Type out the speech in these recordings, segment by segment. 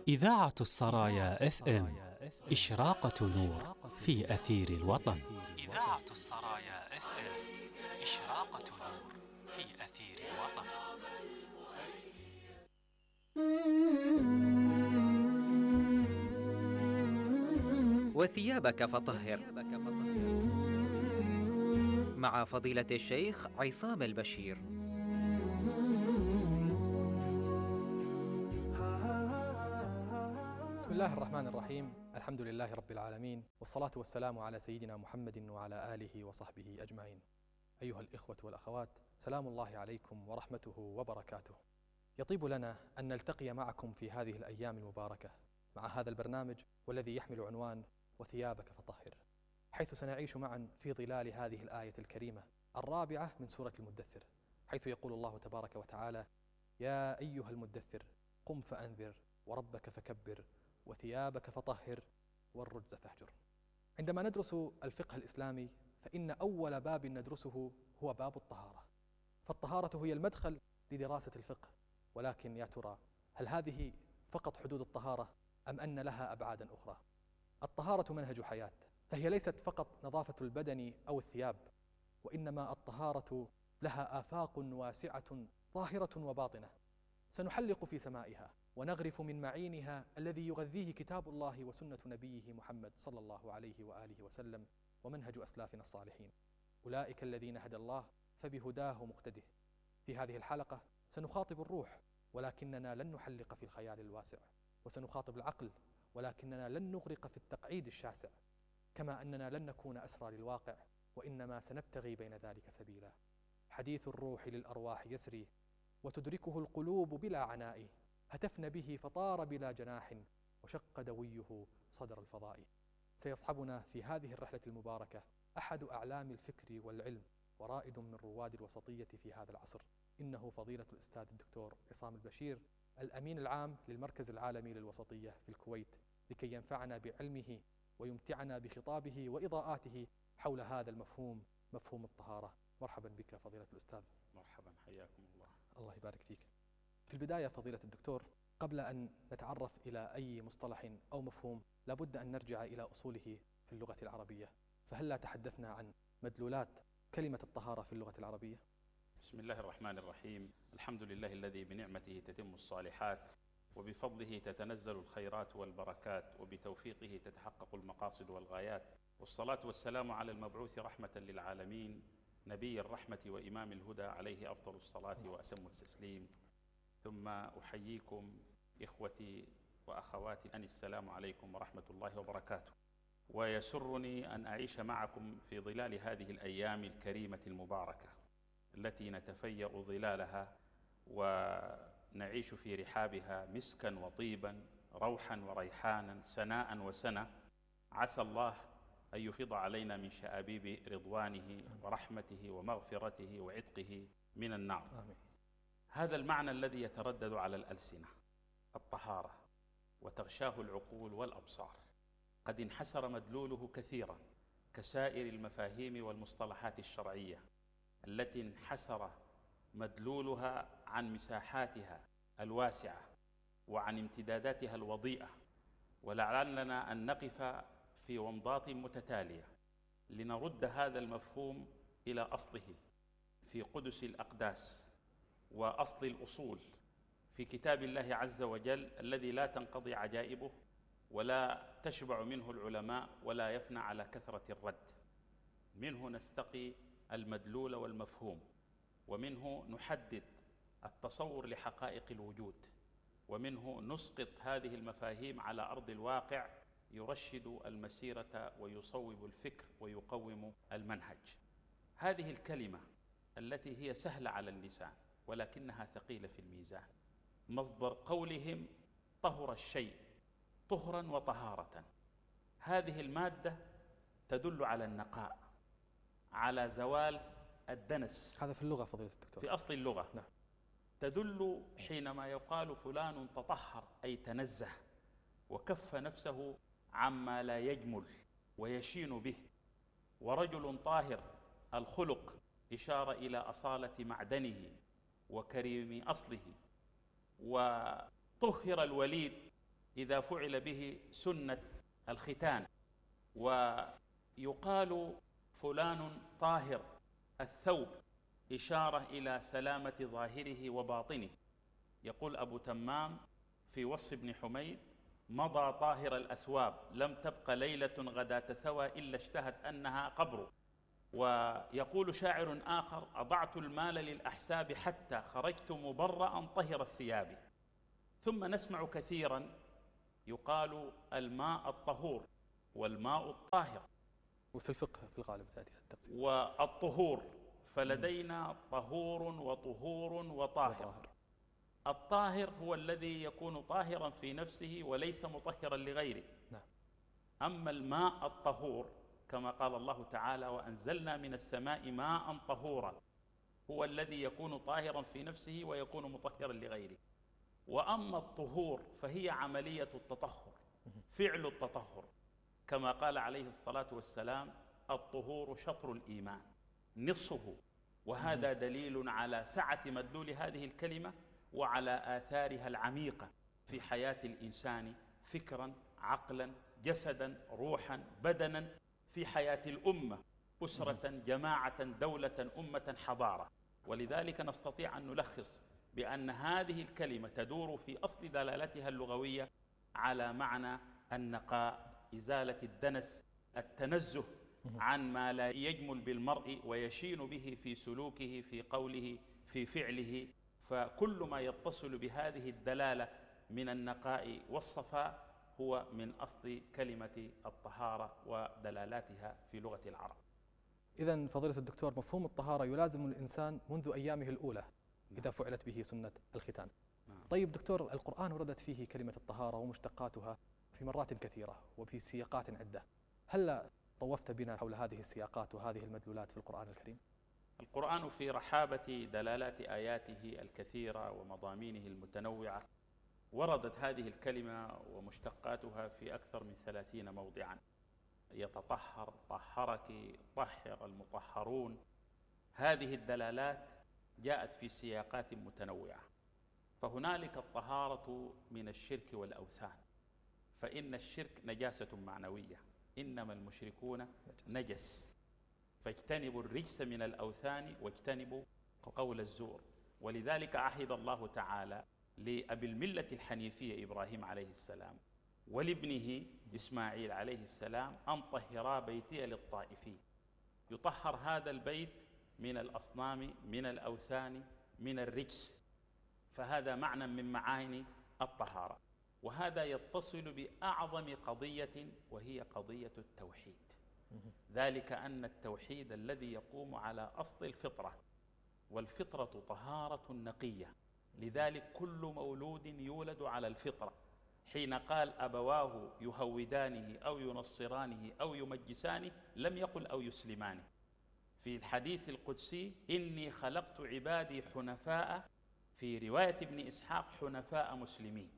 إذاعة السرايا FM إشراقة نور في أثير الوطن. إذاعة السرايا FM إشراقة نور في أثير الوطن. وثيابك فطهر، مع فضيلة الشيخ عصام البشير. بسم الله الرحمن الرحيم. الحمد لله رب العالمين، والصلاة والسلام على سيدنا محمد وعلى آله وصحبه أجمعين. أيها الإخوة والأخوات، سلام الله عليكم ورحمته وبركاته. يطيب لنا أن نلتقي معكم في هذه الأيام المباركة مع هذا البرنامج والذي يحمل عنوان وثيابك فطهر، حيث سنعيش معا في ظلال هذه الآية الكريمة الرابعة من سورة المدثر، حيث يقول الله تبارك وتعالى: يا أيها المدثر قم فأنذر وربك فكبر وثيابك فطهر والرجز فاهجر. عندما ندرس الفقه الإسلامي فإن أول باب ندرسه هو باب الطهارة، فالطهارة هي المدخل لدراسة الفقه. ولكن يا ترى هل هذه فقط حدود الطهارة أم أن لها أبعادا أخرى؟ الطهارة منهج حياة، فهي ليست فقط نظافة البدن أو الثياب، وإنما الطهارة لها آفاق واسعة ظاهرة وباطنة، سنحلق في سمائها ونغرف من معينها الذي يغذيه كتاب الله وسنة نبيه محمد صلى الله عليه وآله وسلم ومنهج أسلافنا الصالحين، أولئك الذين هدى الله فبهداه مقتده. في هذه الحلقة سنخاطب الروح، ولكننا لن نحلق في الخيال الواسع، وسنخاطب العقل، ولكننا لن نغرق في التقعيد الشاسع، كما أننا لن نكون أسرى للواقع، وإنما سنبتغي بين ذلك سبيلا. حديث الروح للأرواح يسري، وتدركه القلوب بلا عناء، هتفن به فطار بلا جناح، وشق دويه صدر الفضاء. سيصحبنا في هذه الرحلة المباركة أحد أعلام الفكر والعلم ورائد من رواد الوسطية في هذا العصر، إنه فضيلة الأستاذ الدكتور عصام البشير، الأمين العام للمركز العالمي للوسطية في الكويت، لكي ينفعنا بعلمه ويمتعنا بخطابه وإضاءاته حول هذا المفهوم، مفهوم الطهارة. مرحبا بك فضيلة الأستاذ. مرحبا، حياكم الله. الله يبارك فيك. في البداية فضيلة الدكتور، قبل أن نتعرف إلى أي مصطلح أو مفهوم لابد أن نرجع إلى أصوله في اللغة العربية، فهل لا تحدثنا عن مدلولات كلمة الطهارة في اللغة العربية؟ بسم الله الرحمن الرحيم. الحمد لله الذي بنعمته تتم الصالحات، وبفضله تتنزل الخيرات والبركات، وبتوفيقه تتحقق المقاصد والغايات، والصلاة والسلام على المبعوث رحمة للعالمين، نبي الرحمة وإمام الهدى، عليه أفضل الصلاة وأتم التسليم. ثم أحييكم إخوتي وأخواتي أن السلام عليكم ورحمة الله وبركاته. ويسرني أن أعيش معكم في ظلال هذه الأيام الكريمة المباركة التي نتفيأ ظلالها ونعيش في رحابها مسكا وطيبا، روحا وريحانا، سناء وسنة. عسى الله أن يفيض علينا من شآبيب رضوانه ورحمته ومغفرته وعتقه من النار. آمين. هذا المعنى الذي يتردد على الألسنة، الطهارة، وتغشاه العقول والأبصار، قد انحسر مدلوله كثيرا كسائر المفاهيم والمصطلحات الشرعية التي انحسر مدلولها عن مساحاتها الواسعة وعن امتداداتها الوضيئة. ولعلنا أن نقف في ومضات متتالية لنرد هذا المفهوم إلى أصله في قدس الأقداس وأصل الأصول في كتاب الله عز وجل، الذي لا تنقضي عجائبه ولا تشبع منه العلماء ولا يفنى على كثرة الرد. منه نستقي المدلول والمفهوم، ومنه نحدد التصور لحقائق الوجود، ومنه نسقط هذه المفاهيم على أرض الواقع، يرشد المسيرة ويصوب الفكر ويقوم المنهج. هذه الكلمة التي هي سهلة على اللسان ولكنها ثقيلة في الميزان، مصدر قولهم طهر الشيء طهرا وطهارة. هذه المادة تدل على النقاء، على زوال الدنس. هذا في اللغة فضيلة الدكتور، في أصل اللغة. نعم. تدل حينما يقال فلان تطهر أي تنزه وكف نفسه عما لا يجمل ويشين به. ورجل طاهر الخلق إشارة إلى أصالة معدنه وكريم أصله. وطهر الوليد إذا فعل به سنة الختان، ويقال فلان طاهر الثوب إشارة إلى سلامة ظاهره وباطنه. يقول أبو تمام في وصف ابن حميد: مضى طاهر الأثواب، لم تبق ليلة غداة ثوى إلا اشتهت أنها قبر. ويقول شاعر آخر: أضعت المال للأحساب حتى خرجت مبرأ طهر الثياب. ثم نسمع كثيرا يقال الماء الطهور والماء الطاهر، وفي الفقه في الغالب تأتي التقسيم. والطهور فلدينا طهور وطهور وطاهر. الطاهر هو الذي يكون طاهرا في نفسه وليس مطهرا لغيره. نعم. أما الماء الطهور كما قال الله تعالى: وأنزلنا من السماء ماء طهورا، هو الذي يكون طاهرا في نفسه ويكون مطهرا لغيره. وأما الطهور فهي عملية التطهر، فعل التطهر، كما قال عليه الصلاة والسلام: الطهور شطر الإيمان نصفه. وهذا دليل على سعة مدلول هذه الكلمة وعلى آثارها العميقة في حياة الإنسان فكرا، عقلا، جسدا، روحا، بدنا، في حياة الأمة، أسرة، جماعة، دولة، أمة، حضارة. ولذلك نستطيع أن نلخص بأن هذه الكلمة تدور في أصل دلالتها اللغوية على معنى النقاء، إزالة الدنس، التنزه عن ما لا يجمل بالمرء ويشين به في سلوكه، في قوله، في فعله. فكل ما يتصل بهذه الدلالة من النقاء والصفاء هو من أصل كلمة الطهارة ودلالاتها في لغة العرب. إذن فضيلة الدكتور، مفهوم الطهارة يلازم الإنسان منذ أيامه الأولى إذا فعلت به سنة الختان. طيب دكتور، القرآن وردت فيه كلمة الطهارة ومشتقاتها في مرات كثيرة وفي سياقات عدة، هل طوفت بنا حول هذه السياقات وهذه المدلولات في القرآن الكريم؟ القرآن في رحابة دلالات آياته الكثيرة ومضامينه المتنوعة وردت هذه الكلمة ومشتقاتها في أكثر من 30 موضعا: يتطهر، طهرك، طهر، المطهرون. هذه الدلالات جاءت في سياقات متنوعة. فهنالك الطهارة من الشرك والأوثان، فإن الشرك نجاسة معنوية، إنما المشركون نجس، فاجتنبوا الرجس من الأوثان واجتنبوا قول الزور. ولذلك عهد الله تعالى لأبي الملة الحنيفية إبراهيم عليه السلام ولابنه إسماعيل عليه السلام أن طهرا بيتي للطائفين. يطهر هذا البيت من الأصنام، من الأوثان، من الرجس. فهذا معنى من معاني الطهارة، وهذا يتصل بأعظم قضية وهي قضية التوحيد. ذلك أن التوحيد الذي يقوم على أصل الفطرة، والفطرة طهارة نقية. لذلك كل مولود يولد على الفطرة. حين قال أبواه يهودانه أو ينصرانه أو يمجسانه لم يقل أو يسلمانه. في الحديث القدسي: إني خلقت عبادي حنفاء، في رواية ابن إسحاق حنفاء مسلمين.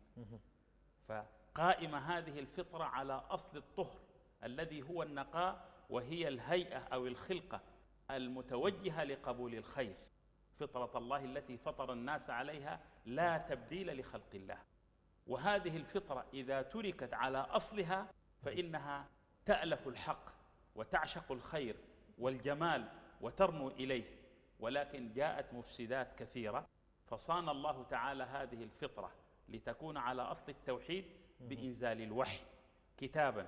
فقائمة هذه الفطرة على أصل الطهر الذي هو النقاء، وهي الهيئة أو الخلقة المتوجهة لقبول الخير. فطرة الله التي فطر الناس عليها لا تبديل لخلق الله. وهذه الفطرة إذا تركت على أصلها فإنها تألف الحق وتعشق الخير والجمال وترنو إليه. ولكن جاءت مفسدات كثيرة، فصان الله تعالى هذه الفطرة لتكون على أصل التوحيد بإنزال الوحي كتابا،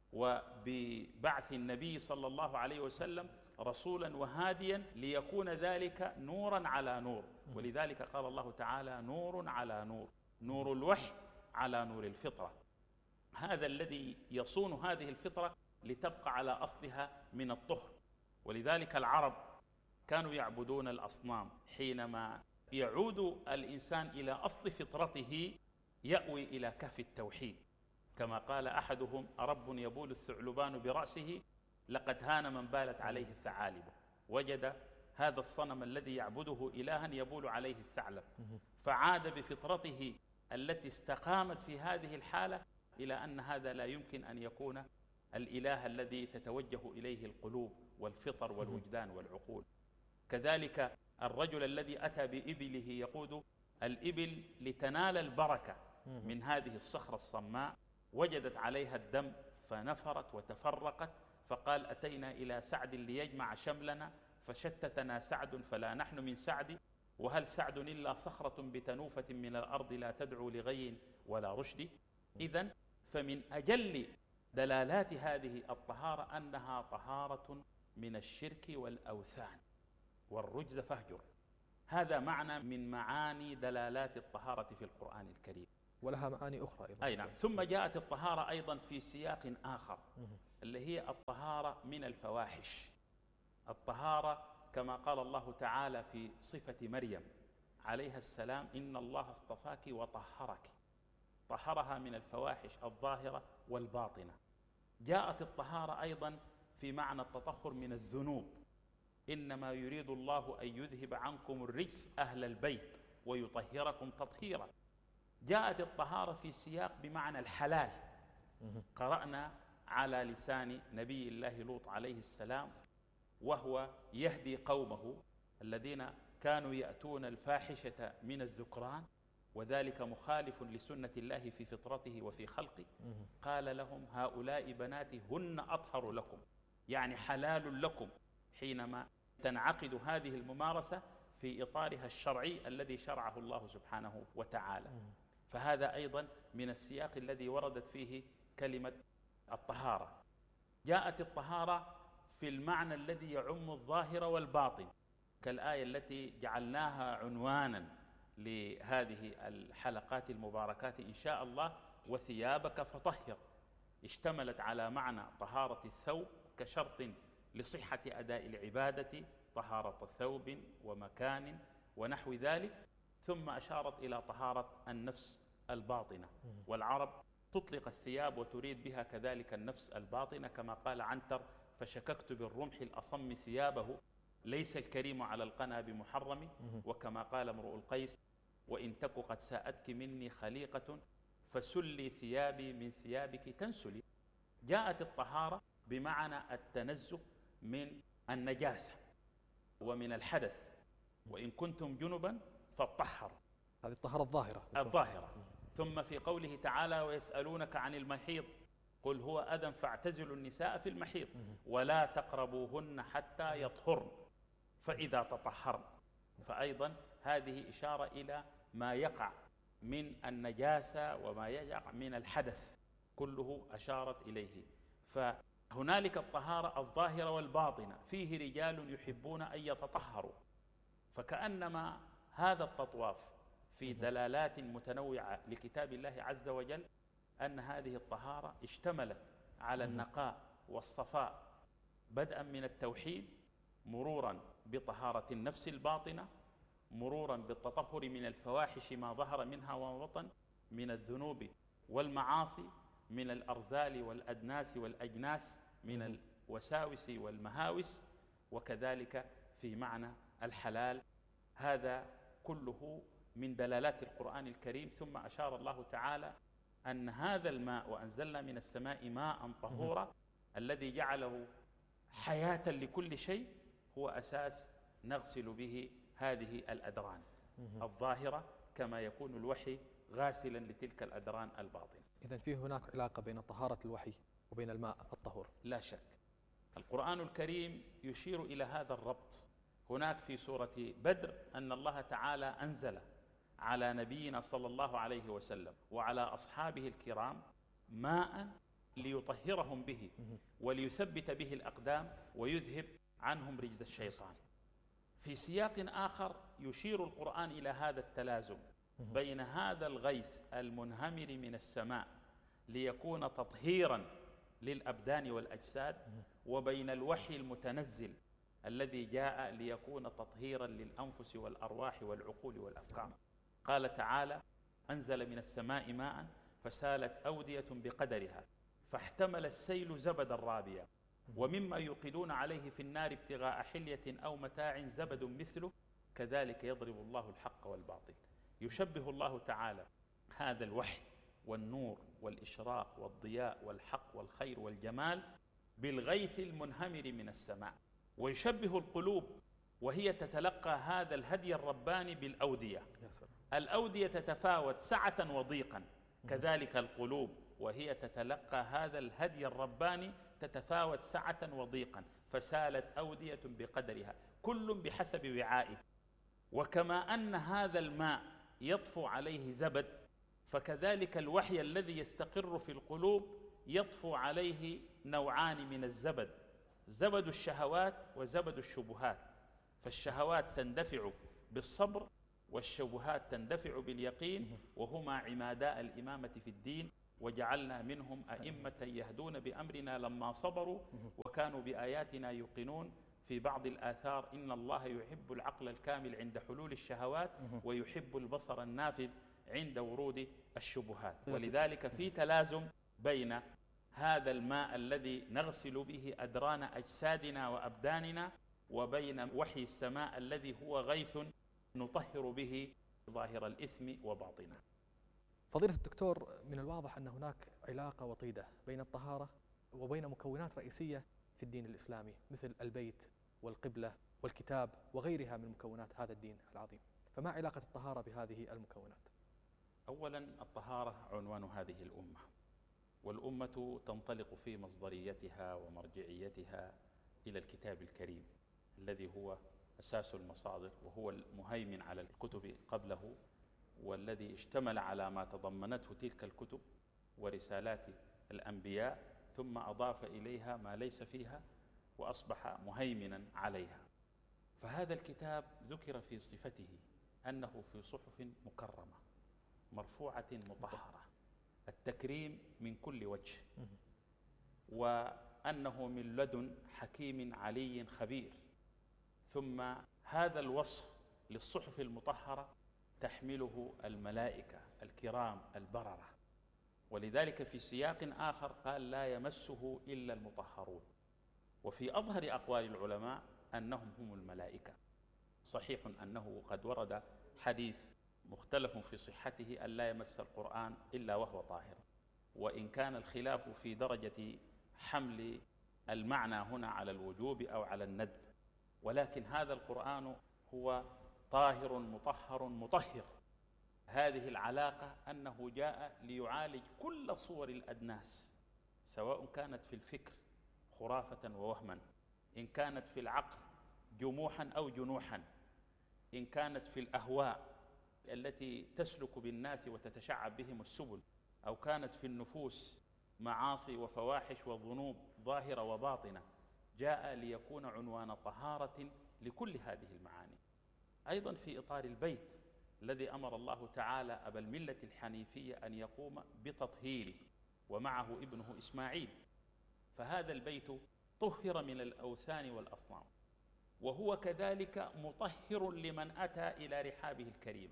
وببعث النبي صلى الله عليه وسلم رسولا وهاديا، ليكون ذلك نورا على نور. ولذلك قال الله تعالى: نور على نور، نور الوحي على نور الفطرة. هذا الذي يصون هذه الفطرة لتبقى على أصلها من الطهر. ولذلك العرب كانوا يعبدون الأصنام. حينما يعود الإنسان إلى أصل فطرته يأوي إلى كهف التوحيد، كما قال أحدهم: أرب يبول الثعلبان برأسه لقد هان من بالت عليه الثعالب. وجد هذا الصنم الذي يعبده إلها يبول عليه الثعلب، فعاد بفطرته التي استقامت في هذه الحالة إلى أن هذا لا يمكن أن يكون الإله الذي تتوجه إليه القلوب والفطر والوجدان والعقول. كذلك الرجل الذي أتى بإبله يقود الإبل لتنال البركة، من هذه الصخرة الصماء، وجدت عليها الدم فنفرت وتفرقت، فقال أتينا إلى سعد ليجمع شملنا فشتتنا سعد فلا نحن من سعد، وهل سعد إلا صخرة بتنوفة من الأرض لا تدعو لغي ولا رشد. إذن فمن أجل دلالات هذه الطهارة أنها طهارة من الشرك والأوثان والرجز فاهجر. هذا معنى من معاني دلالات الطهارة في القرآن الكريم، ولها معاني أخرى أيضا. أي نعم. ثم جاءت الطهارة أيضا في سياق آخر اللي هي الطهارة من الفواحش. الطهارة كما قال الله تعالى في صفة مريم عليها السلام إن الله اصطفاك وطهرك، طهرها من الفواحش الظاهرة والباطنة. جاءت الطهارة أيضا في معنى التطهر من الذنوب، إنما يريد الله أن يذهب عنكم الرجس أهل البيت ويطهركم تطهيرا. جاءت الطهارة في سياق بمعنى الحلال، قرأنا على لسان نبي الله لوط عليه السلام وهو يهدي قومه الذين كانوا يأتون الفاحشة من الذكران، وذلك مخالف لسنة الله في فطرته وفي خلقه. قال لهم هؤلاء بناتي هن أطهر لكم، يعني حلال لكم حينما تنعقد هذه الممارسة في إطارها الشرعي الذي شرعه الله سبحانه وتعالى. فهذا أيضا من السياق الذي وردت فيه كلمة الطهارة. جاءت الطهارة في المعنى الذي يعم الظاهر والباطن، كالآية التي جعلناها عنوانا لهذه الحلقات المباركات إن شاء الله، وثيابك فطهر. اشتملت على معنى طهارة الثوب كشرط لصحة أداء العبادة، طهارة ثوب ومكان ونحو ذلك. ثم أشارت إلى طهارة النفس الباطنة، والعرب تطلق الثياب وتريد بها كذلك النفس الباطنة، كما قال عنتر فشككت بالرمح الأصم ثيابه ليس الكريم على القنا بمحرم، وكما قال امرؤ القيس وإن تك قد ساءتك مني خليقة فسلي ثيابي من ثيابك تنسلي. جاءت الطهارة بمعنى التنزه من النجاسة ومن الحدث، وإن كنتم جنبا فاطهروا، هذه الطهارة الظاهرة. ثم في قوله تعالى ويسألونك عن المحيض قل هو أذى فاعتزلوا النساء في المحيض ولا تقربوهن حتى يطهرن فإذا تطهرن. فأيضا هذه إشارة إلى ما يقع من النجاسة وما يقع من الحدث، كله أشارت إليه. فهنالك الطهارة الظاهرة والباطنة، فيه رجال يحبون أن يتطهروا، فكأنما هذا التطواف في دلالات متنوعة لكتاب الله عز وجل أن هذه الطهارة اشتملت على النقاء والصفاء، بدءا من التوحيد، مرورا بطهارة النفس الباطنة، مرورا بالتطهر من الفواحش ما ظهر منها وما بطن، من الذنوب والمعاصي، من الأرذال والأدناس والأجناس، من الوساوس والمهاوس، وكذلك في معنى الحلال. هذا كله من دلالات القرآن الكريم. ثم أشار الله تعالى أن هذا الماء وأنزلنا من السماء ماء طهورا الذي جعله حياة لكل شيء هو أساس نغسل به هذه الأدران الظاهرة، كما يكون الوحي غاسلا لتلك الأدران الباطنة. إذن فيه هناك علاقة بين طهارة الوحي وبين الماء الطهور لا شك. القرآن الكريم يشير إلى هذا الربط. هناك في سورة بدر أن الله تعالى أنزل على نبينا صلى الله عليه وسلم وعلى أصحابه الكرام ماء ليطهرهم به وليثبت به الأقدام ويذهب عنهم رجز الشيطان. في سياق آخر يشير القرآن إلى هذا التلازم بين هذا الغيث المنهمر من السماء ليكون تطهيرا للأبدان والأجساد، وبين الوحي المتنزل الذي جاء ليكون تطهيرا للأنفس والأرواح والعقول والأفكار. قال تعالى أنزل من السماء ماء فسالت أودية بقدرها فاحتمل السيل زبدا رابيا ومما يوقدون عليه في النار ابتغاء حلية أو متاع زبد مثله كذلك يضرب الله الحق والباطل. يشبه الله تعالى هذا الوحي والنور والإشراق والضياء والحق والخير والجمال بالغيث المنهمر من السماء، ويشبه القلوب وهي تتلقى هذا الهدي الرباني بالأودية. يا سلام. الأودية تتفاوت سعة وضيقا، كذلك القلوب وهي تتلقى هذا الهدي الرباني تتفاوت سعة وضيقا، فسالت أودية بقدرها، كل بحسب وعائه. وكما أن هذا الماء يطفو عليه زبد، فكذلك الوحي الذي يستقر في القلوب يطفو عليه نوعان من الزبد: زبد الشهوات وزبد الشبهات. فالشهوات تندفع بالصبر، والشبهات تندفع باليقين، وهما عمادا الإمامة في الدين. وجعلنا منهم أئمة يهدون بأمرنا لما صبروا وكانوا بآياتنا يوقنون. في بعض الآثار: إن الله يحب العقل الكامل عند حلول الشهوات ويحب البصر النافذ عند ورود الشبهات. ولذلك في تلازم بين هذا الماء الذي نغسل به أدران أجسادنا وأبداننا وبين وحي السماء الذي هو غيث نطهر به ظاهر الإثم وباطنه. فضيلة الدكتور، من الواضح أن هناك علاقة وطيدة بين الطهارة وبين مكونات رئيسية في الدين الإسلامي مثل البيت والقبلة والكتاب وغيرها من مكونات هذا الدين العظيم، فما علاقة الطهارة بهذه المكونات؟ أولا، الطهارة عنوان هذه الأمة، والأمة تنطلق في مصدريتها ومرجعيتها إلى الكتاب الكريم الذي هو أساس المصادر، وهو المهيمن على الكتب قبله، والذي اشتمل على ما تضمنته تلك الكتب ورسالات الأنبياء، ثم أضاف إليها ما ليس فيها وأصبح مهيمنا عليها. فهذا الكتاب ذكر في صفته أنه في صحف مكرمة مرفوعة مطهرة، التكريم من كل وجه، وأنه من لدن حكيم علي خبير. ثم هذا الوصف للصحف المطهرة تحمله الملائكة الكرام البررة، ولذلك في سياق آخر قال: لا يمسه إلا المطهرون. وفي أظهر أقوال العلماء أنهم هم الملائكة. صحيح أنه قد ورد حديث مختلف في صحته أن لا يمس القرآن إلا وهو طاهر، وإن كان الخلاف في درجة حمل المعنى هنا على الوجوب أو على الندب، ولكن هذا القرآن هو طاهر مطهر مطهر. هذه العلاقة أنه جاء ليعالج كل صور الأدناس، سواء كانت في الفكر خرافة ووهما، إن كانت في العقل جموحا أو جنوحا، إن كانت في الأهواء التي تسلك بالناس وتتشعب بهم السبل، أو كانت في النفوس معاصي وفواحش وذنوب ظاهرة وباطنة. جاء ليكون عنوان طهارة لكل هذه المعاني. أيضا في إطار البيت الذي أمر الله تعالى أبا الملة الحنيفية أن يقوم بتطهيره ومعه ابنه إسماعيل، فهذا البيت طهر من الأوثان والأصنام، وهو كذلك مطهر لمن أتى إلى رحابه الكريمة.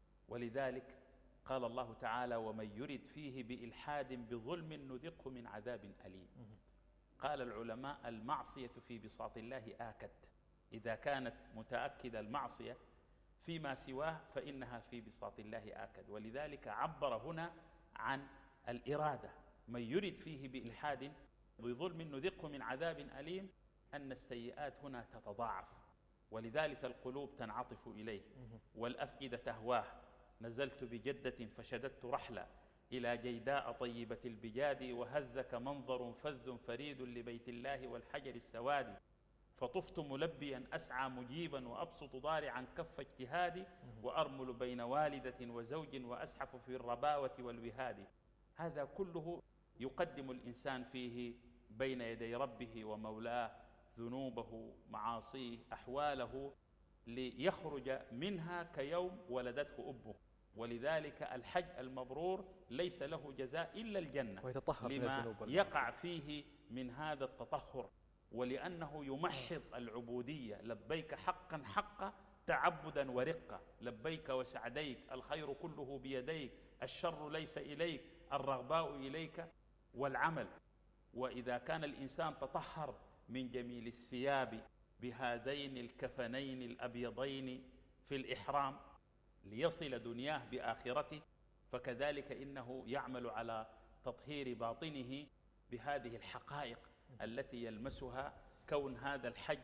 ولذلك قال الله تعالى: ومن يرد فيه بإلحاد بظلم نذقه من عذاب أليم. قال العلماء: المعصية في بساط الله آكد، إذا كانت متأكد المعصية فيما سواه فإنها في بساط الله آكد. ولذلك عبر هنا عن الإرادة: من يرد فيه بإلحاد بظلم نذقه من عذاب أليم، أن السيئات هنا تتضاعف، ولذلك القلوب تنعطف إليه والأفئدة تهواه. نزلت بجدة فشددت رحلة إلى جيداء طيبة البجاد، وهذك منظر فذ فريد لبيت الله والحجر السواد، فطفت ملبيا أسعى مجيبا وأبسط ضارعا كف اجتهادي، وأرمل بين والدة وزوج وأسحف في الرباوة والوهاد. هذا كله يقدم الإنسان فيه بين يدي ربه ومولاه ذنوبه معاصيه أحواله، ليخرج منها كيوم ولدته أمه. ولذلك الحج المبرور ليس له جزاء إلا الجنة، لما يقع فيه من هذا التطهر، ولأنه يمحض العبودية. لبيك حقا حقا تعبدا ورقة، لبيك وسعديك، الخير كله بيديك، الشر ليس إليك، الرغباء إليك والعمل. وإذا كان الإنسان تطهر من جميل الثياب بهذين الكفنين الأبيضين في الإحرام ليصل دنياه بآخرته، فكذلك إنه يعمل على تطهير باطنه بهذه الحقائق التي يلمسها كون هذا الحج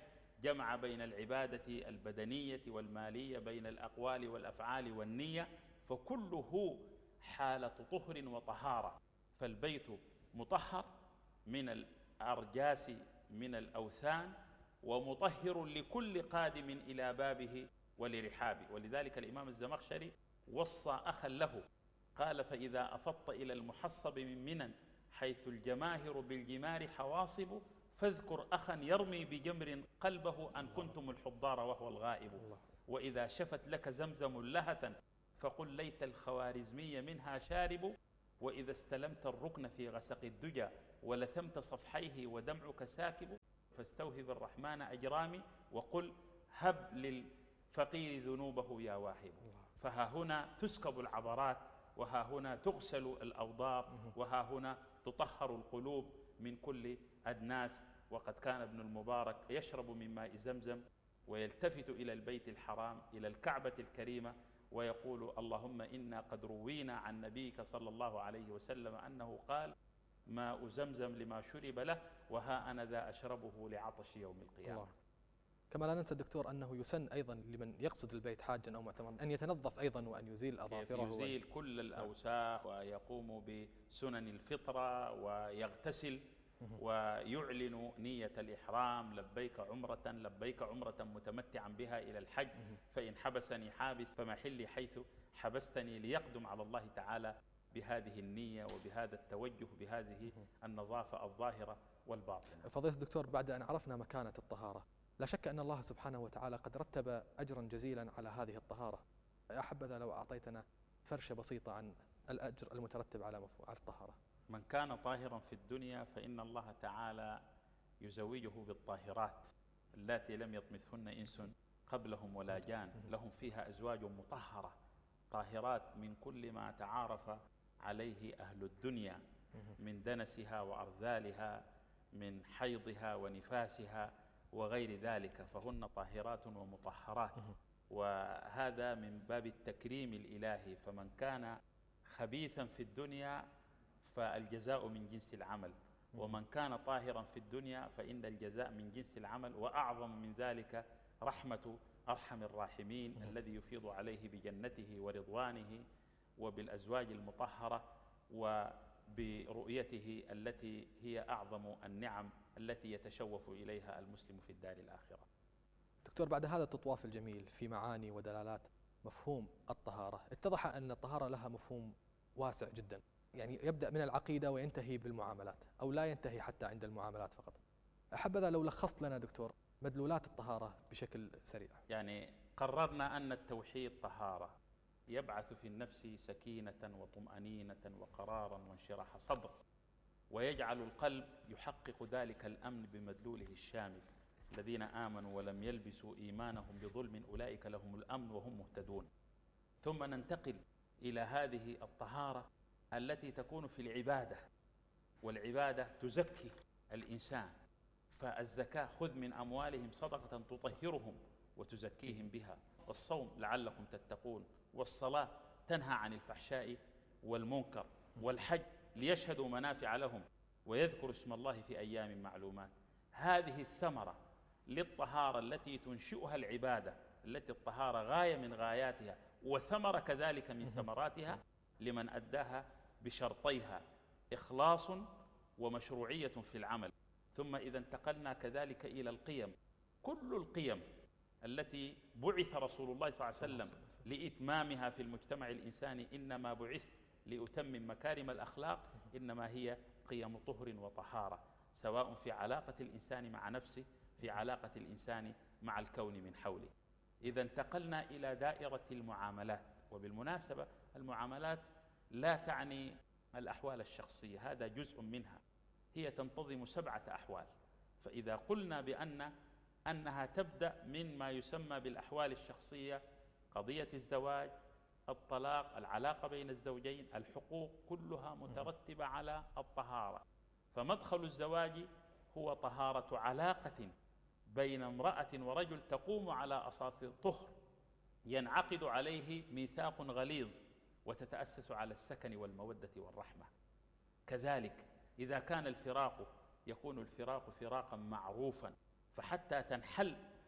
جمع بين العبادة البدنية والمالية، بين الأقوال والأفعال والنية، فكله حالة طهر وطهارة. فالبيت مطهر من الأرجاس من الأوثان، ومطهر لكل قادم إلى بابه ولرحابه. ولذلك الإمام الزمخشري وصى أخا له، قال: فإذا أفضت إلى المحصب من منى حيث الجماهر بالجمار حواصب، فاذكر أخا يرمي بجمر قلبه أن كنتم الحضار وهو الغائب. وإذا شفت لك زمزم لهثا فقل ليت الخوارزمي منها شارب. وإذا استلمت الركن في غسق الدجى ولثمت صفحيه ودمعك ساكب، فاستوهب الرحمن أجرامي وقل هب للفقير ذنوبه يا واهب. فها هنا تسكب العبرات، وها هنا تغسل الأوضار، وها هنا تطهر القلوب من كل أدناس. وقد كان ابن المبارك يشرب من ماء زمزم ويلتفت إلى البيت الحرام، إلى الكعبة الكريمة، ويقول: اللهم إنا قد روينا عن نبيك صلى الله عليه وسلم أنه قال: ماء زمزم لما شرب له، وها أنا ذا أشربه لعطش يوم القيامة. الله. كما لا ننسى دكتور أنه يسن أيضا لمن يقصد البيت حاجا أو معتمرا أن يتنظف أيضا وأن يزيل أظافره، يزيل كل الأوساخ، ويقوم بسنن الفطرة، ويغتسل ويعلن نية الإحرام: لبيك عمرة، لبيك عمرة متمتعا بها إلى الحج، فإن حبسني حابس فمحلي حيث حبستني، ليقدم على الله تعالى بهذه النية وبهذا التوجه، بهذه النظافة الظاهرة والباطنة. فضيلة الدكتور، بعد أن عرفنا مكانة الطهارة، لا شك أن الله سبحانه وتعالى قد رتب أجرا جزيلا على هذه الطهارة. يا حبذا لو أعطيتنا فرشة بسيطة عن الأجر المترتب على الطهارة. من كان طاهرا في الدنيا فإن الله تعالى يزوجه بالطاهرات اللاتي لم يطمثهن إنس قبلهم ولا جان، لهم فيها أزواج مطهرة طاهرات من كل ما تعارف عليه أهل الدنيا من دنسها وأرذالها، من حيضها ونفاسها وغير ذلك، فهن طاهرات ومطهرات. وهذا من باب التكريم الإلهي. فمن كان خبيثا في الدنيا فالجزاء من جنس العمل، ومن كان طاهرا في الدنيا فإن الجزاء من جنس العمل. وأعظم من ذلك رحمة أرحم الراحمين الذي يفيض عليه بجنته ورضوانه وبالأزواج المطهرة وبرؤيته التي هي أعظم النعم التي يتشوف إليها المسلم في الدار الآخرة. دكتور، بعد هذا التطواف الجميل في معاني ودلالات مفهوم الطهارة، اتضح أن الطهارة لها مفهوم واسع جدا، يعني يبدأ من العقيدة وينتهي بالمعاملات، أو لا ينتهي حتى عند المعاملات فقط. أحبذا لو لخصت لنا دكتور مدلولات الطهارة بشكل سريع. يعني قررنا أن التوحيد طهارة، يبعث في النفس سكينة وطمأنينة وقرارا وانشراح صدر، ويجعل القلب يحقق ذلك الأمن بمدلوله الشامل: الذين آمنوا ولم يلبسوا إيمانهم بظلم أولئك لهم الأمن وهم مهتدون. ثم ننتقل إلى هذه الطهارة التي تكون في العبادة، والعبادة تزكي الإنسان. فالزكاة: خذ من أموالهم صدقة تطهرهم وتزكيهم بها. والصوم: لعلكم تتقون. والصلاة: تنهى عن الفحشاء والمنكر. والحج: ليشهدوا منافع لهم ويذكروا اسم الله في أيام معلومات. هذه الثمرة للطهارة التي تنشئها العبادة، التي الطهارة غاية من غاياتها، وثمرة كذلك من ثمراتها لمن أداها بشرطيها: إخلاص ومشروعية في العمل. ثم إذا انتقلنا كذلك إلى القيم، كل القيم التي بعث رسول الله صلى الله عليه وسلم لإتمامها في المجتمع الإنساني: إنما بعثت لأتمم مكارم الأخلاق، إنما هي قيم طهر وطهارة، سواء في علاقة الإنسان مع نفسه، في علاقة الإنسان مع الكون من حوله. إذا انتقلنا إلى دائرة المعاملات. وبالمناسبة المعاملات لا تعني الأحوال الشخصية، هذا جزء منها، هي تنتظم 7 أحوال. فإذا قلنا أنها تبدأ من ما يسمى بالأحوال الشخصية: قضية الزواج، الطلاق، العلاقة بين الزوجين، الحقوق، كلها مترتبة على الطهارة. فمدخل الزواج هو طهارة علاقة بين امرأة ورجل تقوم على أساس طهر ينعقد عليه ميثاق غليظ وتتأسس على السكن والمودة والرحمة. كذلك إذا كان الفراق يكون الفراق فراقا معروفا، فحتى تنحل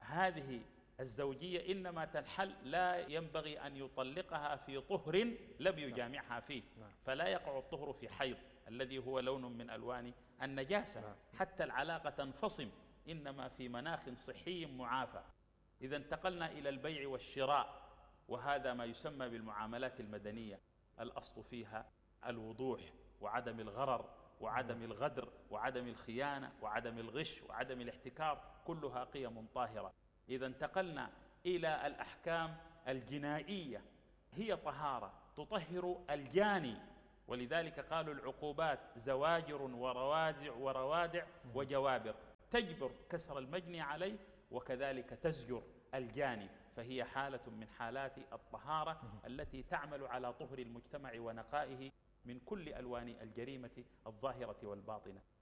هذه الزوجية إنما تنحل، لا ينبغي أن يطلقها في طهر لم يجامعها فيه، فلا يقع الطهر في حيض الذي هو لون من ألوان النجاسة، حتى العلاقة تنفصم، إنما في مناخ صحي معافى. إذا انتقلنا إلى البيع والشراء، وهذا ما يسمى بالمعاملات المدنية، الأصل فيها الوضوح وعدم الغرر وعدم الغدر وعدم الخيانة وعدم الغش وعدم الاحتكار، كلها قيم طاهرة. إذا انتقلنا إلى الأحكام الجنائية، هي طهارة تطهر الجاني، ولذلك قالوا العقوبات زواجر وروادع وجوابر، تجبر كسر المجني عليه وكذلك تزجر الجاني، فهي حالة من حالات الطهارة التي تعمل على طهر المجتمع ونقائه من كل ألوان الجريمة الظاهرة والباطنة.